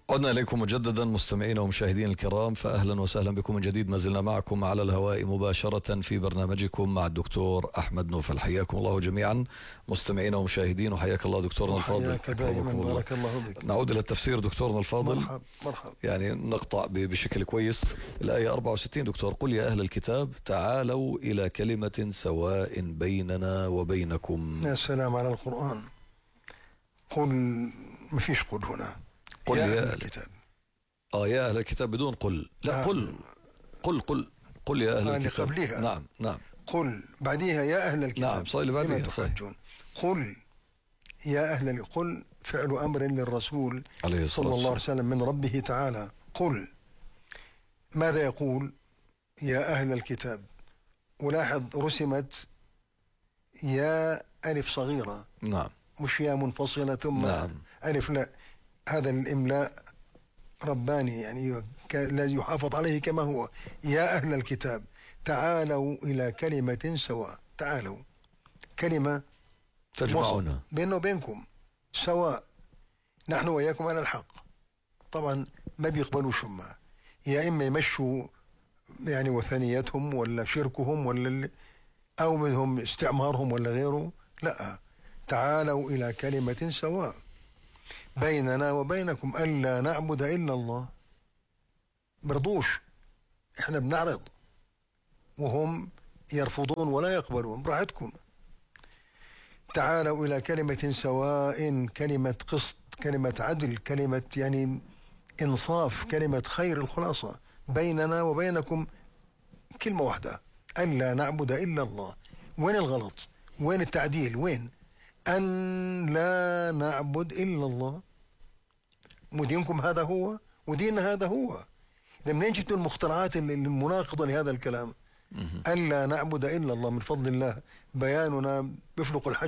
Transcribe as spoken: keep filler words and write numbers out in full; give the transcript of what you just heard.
عدنا إليكم مجددا مستمعين ومشاهدين الكرام، فأهلا وسهلا بكم من جديد. ما زلنا معكم على الهواء مباشرة في برنامجكم مع الدكتور أحمد نوفل. حياكم الله جميعا مستمعين ومشاهدين، وحياك الله دكتورنا الفاضل. حياك دائما، بارك الله بك. نعود إلى التفسير دكتورنا الفاضل. مرحب مرحب. يعني نقطع بشكل كويس الآية أربعة وستين دكتور: قل يا أهل الكتاب تعالوا إلى كلمة سواء بيننا وبينكم. يا سلام على القرآن. قل، ما فيش قل هنا. قل يا, يا أهل الكتاب. آه يا أهل الكتاب بدون قل. لا، آه. قل قل قل قل يا أهل آه الكتاب. قبلها. نعم نعم. قل بعديها يا أهل الكتاب. نعم صار بعديها. لما تحجون. قل يا أهل، قل فعل أمر للرسول عليه صلى الله عليه وسلم من ربه تعالى. قل ماذا يقول؟ يا أهل الكتاب. ولاحظ رسمت يا ألف صغيرة، نعم، مش يا منفصلة ثم نعم. ألف، لا، هذا الإملاء رباني، يعني لا يحافظ عليه كما هو. يا أهل الكتاب تعالوا إلى كلمة سواء. تعالوا كلمة تجمعنا بيننا وبينكم سواء، نحن وإياكم على الحق. طبعا ما بيقبلوا شمع، يا إما يمشوا يعني وثنيتهم ولا شركهم ولا أو منهم استعمارهم ولا غيره. لا، تعالوا إلى كلمة سواء بيننا وبينكم ألا نعبد إلا الله. برضوش، إحنا بنعرض وهم يرفضون ولا يقبلون. براحتكم. تعالوا إلى كلمة سواء، كلمة قسط، كلمة عدل، كلمة يعني إنصاف، كلمة خير. الخلاصة بيننا وبينكم كلمة واحدة، ألا نعبد إلا الله. وين الغلط؟ وين التعديل؟ وين أن لا نعبد إلا الله؟ ودينكم هذا هو ودين هذا هو. ده منين جبتوا المخترعات المناقضة لهذا الكلام؟ أن لا نعبد إلا الله. من فضل الله بياننا بيفلق الحج